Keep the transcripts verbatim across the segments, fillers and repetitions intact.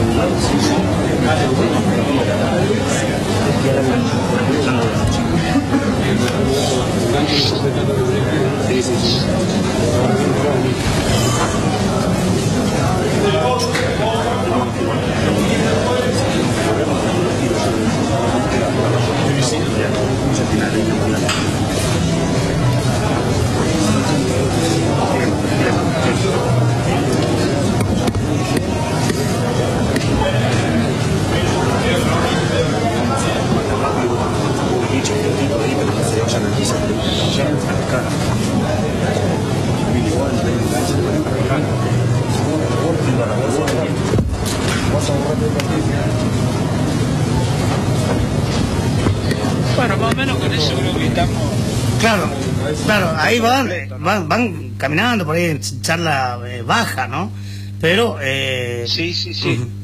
Bueno, más o menos con eso creo que estamos... Claro, claro, ahí van, van, van caminando por ahí en charla eh, baja, ¿no? Pero... Eh... Sí, sí, sí. Uh-huh.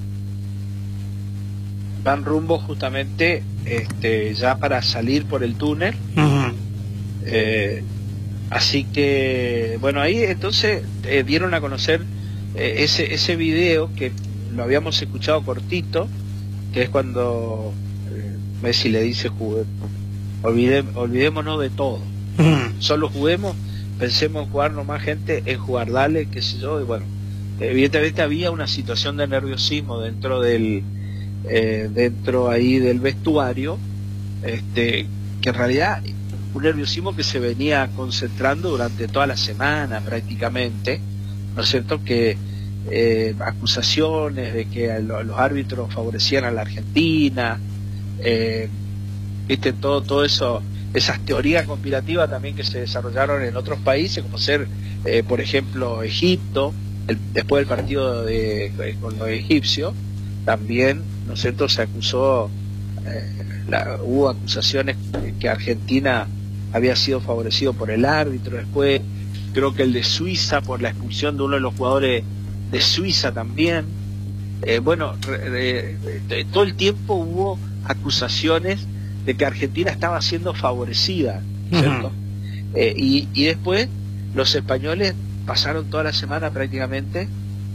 Van rumbo justamente este, ya para salir por el túnel. Uh-huh. eh, así que, bueno, ahí entonces eh, dieron a conocer eh, ese, ese video que lo habíamos escuchado cortito, que es cuando eh, Messi le dice, Olvide, olvidémonos de todo, uh-huh. Solo juguemos, pensemos en jugar nomás, gente, en jugar, dale, qué sé yo. Y bueno, evidentemente había una situación de nerviosismo dentro del eh, dentro ahí del vestuario, este, que en realidad un nerviosismo que se venía concentrando durante toda la semana prácticamente, ¿no es cierto? Que eh, acusaciones de que lo, los árbitros favorecían a la Argentina, eh, viste, todo todo eso, esas teorías conspirativas también que se desarrollaron en otros países, como ser eh, por ejemplo Egipto, el, después del partido de, con los egipcios también, ¿no es cierto? Se acusó, eh, la, hubo acusaciones que Argentina había sido favorecido por el árbitro. Después creo que el de Suiza por la expulsión de uno de los jugadores de Suiza también. Eh, bueno, re, re, todo el tiempo hubo acusaciones de que Argentina estaba siendo favorecida, ¿cierto? Uh-huh. eh, y, y después los españoles pasaron toda la semana prácticamente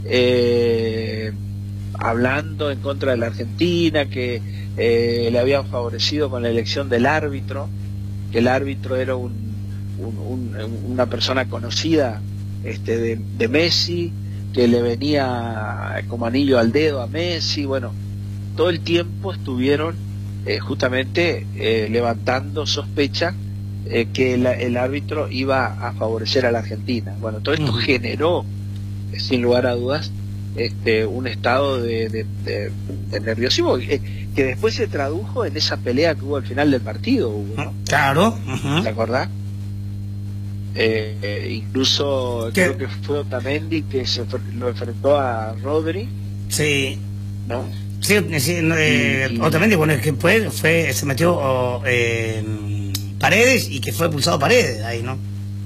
eh, hablando en contra de la Argentina, que eh, le habían favorecido con la elección del árbitro, que el árbitro era un, un, un, una persona conocida este, de, de Messi, que le venía como anillo al dedo a Messi. Bueno, todo el tiempo estuvieron eh, justamente eh, levantando sospechas eh, que la, el árbitro iba a favorecer a la Argentina. Bueno, todo esto uh-huh. generó, eh, sin lugar a dudas, este, un estado de, de, de, de nerviosismo eh, que después se tradujo en esa pelea que hubo al final del partido, Hugo, ¿no? Claro. Uh-huh. ¿Te acordás? Eh, eh, incluso ¿Qué? Creo que fue Otamendi que se lo enfrentó a Rodri. Sí. ¿No? Sí, sí eh, y, y... Otamendi, bueno, es que fue, fue se metió oh, eh, Paredes y que fue expulsado Paredes ahí, ¿no?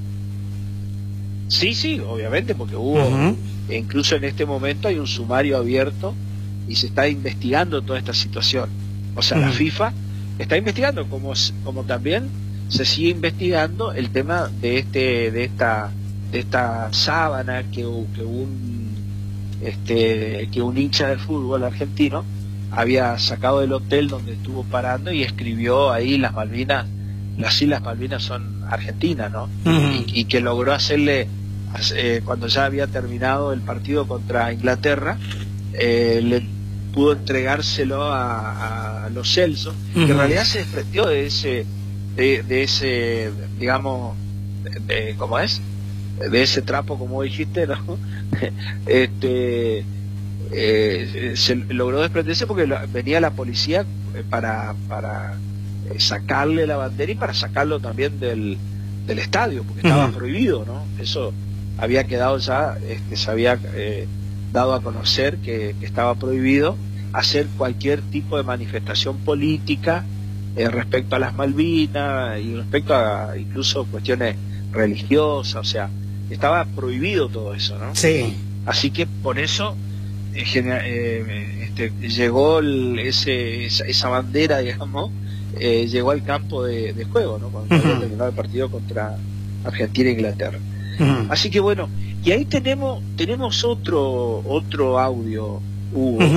Sí, sí, obviamente, porque hubo, uh-huh. incluso en este momento hay un sumario abierto y se está investigando toda esta situación. O sea, uh-huh. la FIFA está investigando, como, como también se sigue investigando el tema de este de esta de esta sábana que, que un este que un hincha del fútbol argentino había sacado del hotel donde estuvo parando y escribió ahí las Malvinas, las Islas Malvinas son argentinas, ¿no? Uh-huh. y, y que logró hacerle eh, cuando ya había terminado el partido contra Inglaterra, eh, le pudo entregárselo a, a los Celso, uh-huh. que en realidad se desprendió de ese De, de ese, digamos, de, de, ¿cómo es? De ese trapo, como dijiste, ¿no? este, eh, se logró desprenderse porque venía la policía para, para sacarle la bandera y para sacarlo también del, del estadio, porque estaba uh-huh. prohibido, ¿no? Eso había quedado ya, este, se había eh, dado a conocer que, que estaba prohibido hacer cualquier tipo de manifestación política Eh, respecto a las Malvinas y respecto a incluso cuestiones religiosas. O sea, estaba prohibido todo eso, ¿no? Sí. Así que por eso eh, eh, este, llegó el, ese, esa, esa bandera, digamos, eh, llegó al campo de, de juego, ¿no? Cuando uh-huh. terminó el partido contra Argentina e Inglaterra. Uh-huh. Así que bueno, y ahí tenemos tenemos otro otro audio, Hugo. Uh-huh.